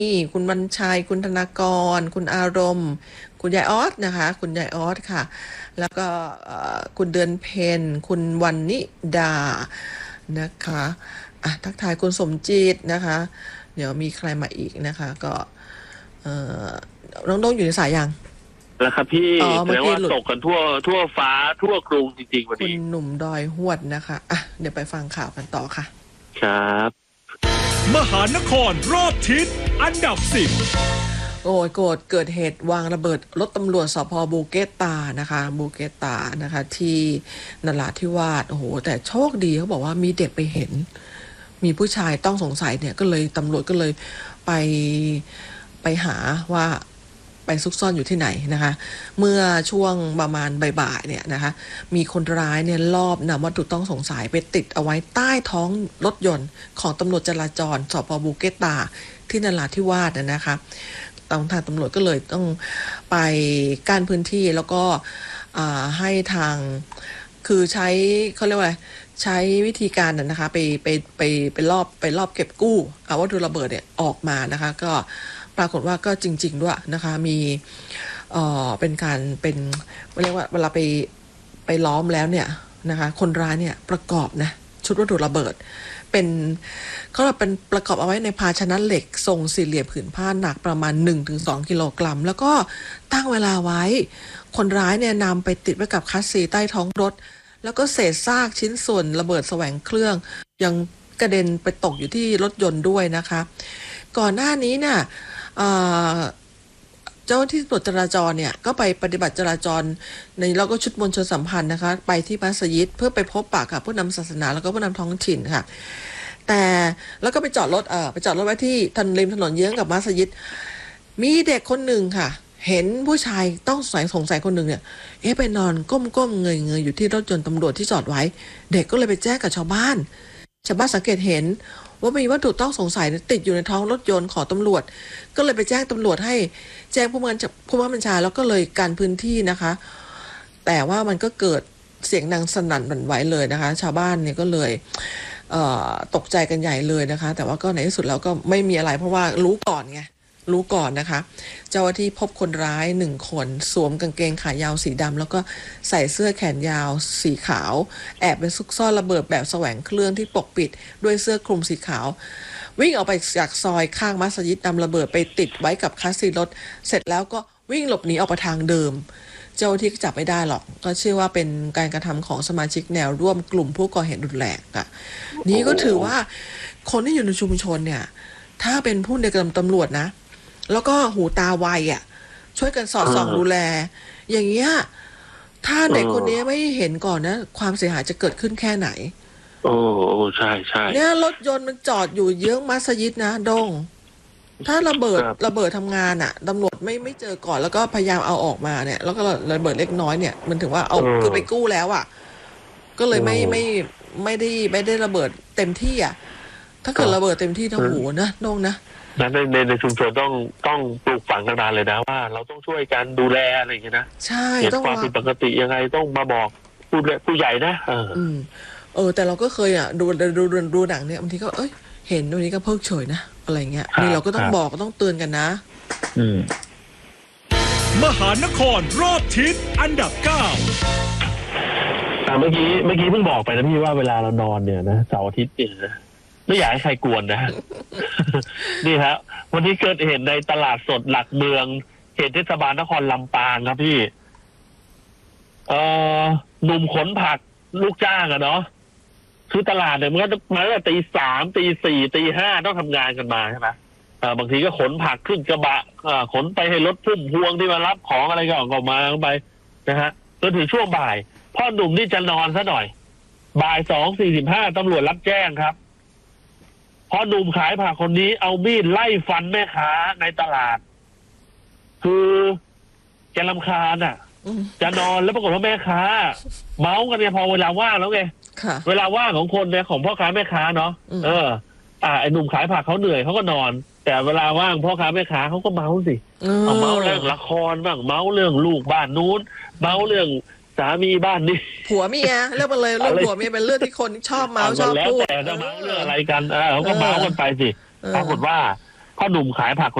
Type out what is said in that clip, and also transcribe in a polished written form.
นี่คุณวันชัยคุณธนากรคุณอารมณ์คุณยายออสนะคะคุณยายออสค่ะแล้วก็คุณเดือนเพ็ญคุณวันนิดานะคะทักทายคุณสมจิตนะคะเดี๋ยวมีใครมาอีกนะคะก็เอ่อน้องโดงอยู่ในสายยังแล้วครับพี่อ๋อแสดงว่าเมื่อกี้หลุดตกกันทั่วฟ้าทั่วกรุงจริงๆวันคุณนี้หนุ่มดอยหวดนะคะเดี๋ยวไปฟังข่าวกันต่อค่ะครับมหานครรอบทิศอันดับ10 โอ้ยโกรธเกิดเหตุวางระเบิดรถตำรวจสพบูเกตานะคะบูเกตานะคะที่นราธิวาสโอ้โหแต่โชคดีเขาบอกว่ามีเด็กไปเห็นมีผู้ชายต้องสงสัยเนี่ยก็เลยตำรวจก็เลยไปไปหาว่าไปซุกซ่อนอยู่ที่ไหนนะคะเมื่อช่วงประมาณบ่ายๆเนี่ยนะคะมีคนร้ายเนี่ยลอบนำวัตถุต้องสงสัยไปติดเอาไว้ใต้ท้องรถยนต์ของตำรวจจราจรสพบูเกตาที่นราธิวาสนะคะทางตำรวจก็เลยต้องไปกั้นพื้นที่แล้วก็ให้ทางคือใช้เขาเรียกว่าอะไรใช้วิธีการนะคะไปรอบเก็บกู้เอาวัตถุระเบิดเนี่ยออกมานะคะก็ปรากฏว่าก็จริงๆด้วยนะคะมีเป็นการเป็นเรียกว่าเวลาไปล้อมแล้วเนี่ยนะคะคนร้ายเนี่ยประกอบนะชุดวัตถุระเบิดเป็นเขาเป็นประกอบเอาไว้ในภาชนะเหล็กทรงสี่เหลี่ยมผืนผ้าหนักประมาณ 1-2 กิโลกรัมแล้วก็ตั้งเวลาไว้คนร้ายเนี่ยนำไปติดไว้กับคัสซีใต้ท้องรถแล้วก็เศษซากชิ้นส่วนระเบิดแสวงเครื่องยังกระเด็นไปตกอยู่ที่รถยนต์ด้วยนะคะก่อนหน้านี้เนี่ยเจ้าที่ตำรวจจราจรเนี่ยก็ไปปฏิบัติจราจรในแล้วก็ชุดมวลชนสัมพันธ์นะคะไปที่มัสยิดเพื่อไปพบปะกับผู้นำศาสนาแล้วก็ผู้นำท้องถิ่นค่ะแต่แล้วก็ไปจอดรถไว้ที่ริมถนนเยื้องกับมัสยิดมีเด็กคนหนึ่งค่ะเห็นผู้ชายต้องสงสัยคนหนึ่งเนี่ยไปนอนก้มเงยอยู่ที่รถยนต์ตำรวจที่จอดไว้เด็กก็เลยไปแจ้งกับชาวบ้านสังเกตเห็นว่ามีวัตถุต้องสงสัยติดอยู่ในท้องรถยนต์ของตำรวจก็เลยไปแจ้งตำรวจให้แจ้งผู้บัญชาแล้วก็เลยกันพื้นที่นะคะแต่ว่ามันก็เกิดเสียงดังสนั่นหวั่นไหวเลยนะคะชาวบ้านเนี่ยก็เลยตกใจกันใหญ่เลยนะคะแต่ว่าก็ในที่สุดแล้วก็ไม่มีอะไรเพราะว่ารู้ก่อนนะคะเจ้าหน้าที่พบคนร้าย1 คนสวมกางเกงขายาวสีดำแล้วก็ใส่เสื้อแขนยาวสีขาวแอบไปซุกซ่อนระเบิดแบบแสวงเครื่องที่ปกปิดด้วยเสื้อคลุมสีขาววิ่งออกไปจากซอยข้างมัสยิดนำระเบิดไปติดไว้กับคัสซีรถเสร็จแล้วก็วิ่งหลบหนีออกไปทางเดิมเจ้าที่จับไม่ได้หรอกก็เชื่อว่าเป็นการกระทำของสมาชิกแนวร่วมกลุ่มผู้ก่อเหตุรุนแรงนี่ก็ถือว่าคนที่อยู่ในชุมชนเนี่ยถ้าเป็นผู้ในกรมตำรวจนะแล้วก็หูตาไวช่วยกันสอดส่องดูแลอย่างเงี้ยถ้าเด็กคนนี้ไม่เห็นก่อนนะความเสียหายจะเกิดขึ้นแค่ไหนโอ้ใช่เนี่ยรถยนต์มันจอดอยู่เยื้องมัสยิดนะดงถ้าระเบิดทำงานตำรวจไม่เจอก่อนแล้วก็พยายามเอาออกมาเนี่ยแล้วก็ระเบิดเล็กน้อยเนี่ยมันถึงว่าเอาคือไปกู้แล้วก็เลยไม่ได้ระเบิดเต็มที่ถ้าเกิดระเบิดเต็มที่ทั้งหูนะดงนะในชุมชนต้องปลูกฝังกันนานเลยนะว่าเราต้องช่วยกันดูแลอะไรอย่างเงี้ยนะใช่เห็นความผิดปกติยังไงต้องมาบอกผู้ใหญ่นะแต่เราก็เคยดูหนังเนี่ยบางทีก็เห็นวันนี้ก็เพิกเฉยนะอะไรเงี้ยนี่เราก็ต้องบอกก็ต้องเตือนกันนะมหานครรอบทิศอันดับ9 เมื่อกี้เพิ่งบอกไปนะพี่ว่าเวลาเรานอนเนี่ยนะเสาร์อาทิตย์เนี่ยนะไม่อยากให้ใครกวนนะ นี่ครับวันนี้เกิดเหตุในตลาดสดหลักเมืองเขตเทศบาลนครลำปางครับพี่หนุ่มขนผักลูกจ้างเนาะคือตลาดเนี่ยมันก็มาตั้งแต่ตี 3 ตี 4 ตี 5ต้องทำงานกันมาใช่ไหมบางทีก็ขนผักขึ้นกระบะขนไปให้รถพุ่มพวงที่มารับของอะไรก็ออกมาไปนะฮะจนถึงช่วงบ่ายพ่อหนุ่มนี่จะนอนซะหน่อยบ่าย 2:45ตำรวจรับแจ้งครับพอหนุ่มขายผักคนนี้เอามีดไล่ฟันแม่ค้าในตลาดคือแกรำคาญจะนอนแล้วปรากฏว่าแม่ค้าเมากันเนี่ยพอเวลาว่างแล้วไงเวลาว่างของคนเนี่ยของพ่อค้าแม่ค้าเนาะไอ้หนุ่มขายผักเขาเหนื่อยเขาก็นอนแต่เวลาว่างพ่อค้าแม่ค้าเขาก็เมาสิเอาเมาเรื่องละครบ้างเมาเรื่องลูกบ้านนู้นเมาเรื่องสามีบ้านนี้ผัวเมียเรื่องมันเลยเรื่องผัวเมียเป็นเรื่องที่คนชอบเมาชอบพูดแล้วแต่จะเมาเรื่องอะไรกันเขาก็เมากันไปสิปรากฏว่าพพ่อหนุ่มขายผัก